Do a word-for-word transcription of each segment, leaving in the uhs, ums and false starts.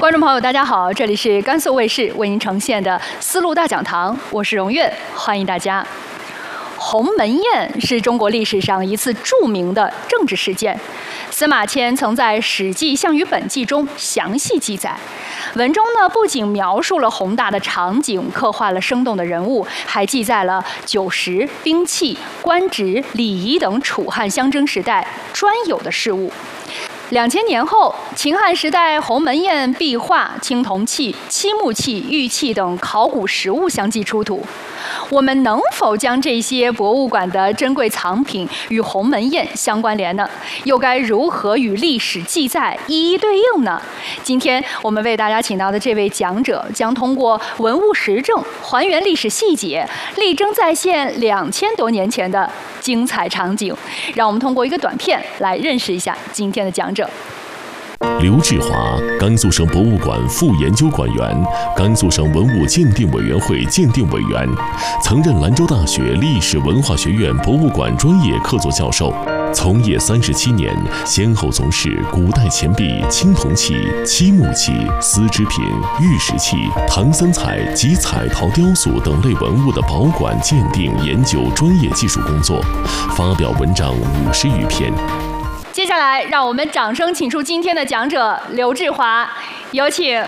观众朋友，大家好，这里是甘肃卫视为您呈现的丝路大讲堂，我是荣月，欢迎大家。鸿门宴是中国历史上一次著名的政治事件，司马迁曾在《史记·项羽本纪》中详细记载。文中呢，不仅描述了宏大的场景，刻画了生动的人物，还记载了酒食、兵器、官职、礼仪等楚汉相争时代专有的事物。两千年后，秦汉时代鸿门宴壁画、青铜器、漆木器、玉器等考古实物相继出土。我们能否将这些博物馆的珍贵藏品与鸿门宴相关联呢？又该如何与历史记载一一对应呢？今天我们为大家请到的这位讲者，将通过文物实证还原历史细节，力争再现两千多年前的精彩场景。让我们通过一个短片来认识一下今天的讲者。 刘志华，甘肃省博物馆副研究馆员，甘肃省文物鉴定委员会鉴定委员，曾任兰州大学历史文化学院博物馆专业客座教授，从业三十七年，先后从事古代钱币、青铜器、漆木器、丝织品、玉石器、唐三彩及彩陶雕塑等类文物的保管、鉴定、研究专业技术工作，发表文章五十余篇。 接下来，让我们掌声请出今天的讲者刘志华，有请。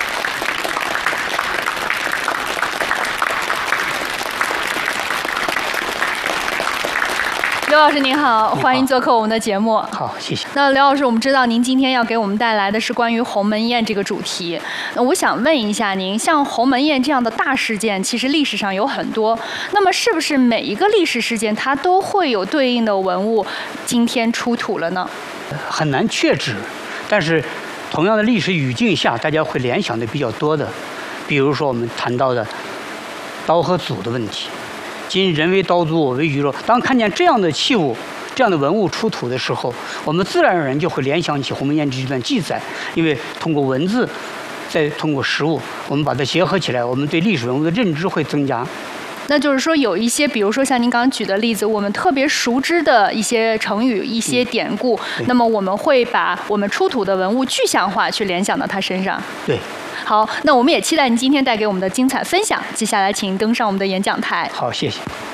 刘老师您好，欢迎做客我们的节目。 好，谢谢。 那刘老师，我们知道您今天要给我们带来的是关于鸿门宴这个主题。那我想问一下您，像鸿门宴这样的大事件，其实历史上有很多。那么，是不是每一个历史事件它都会有对应的文物今天出土了呢？ 很难确知，但是同样的历史语境下，大家会联想的比较多的，比如说我们谈到的刀和俎的问题。今人为刀俎，我为鱼肉。当看见这样的器物、这样的文物出土的时候，我们自然而然就会联想起鸿门宴这段记载，因为通过文字，再通过实物，我们把它结合起来，我们对历史文物的认知会增加。 那就是说，有一些，比如说像您刚刚举的例子，我们特别熟知的一些成语、一些典故，嗯、那么我们会把我们出土的文物具象化，去联想到它身上。 对。 好，那我们也期待您今天带给我们的精彩分享。接下来，请登上我们的演讲台。 好，谢谢。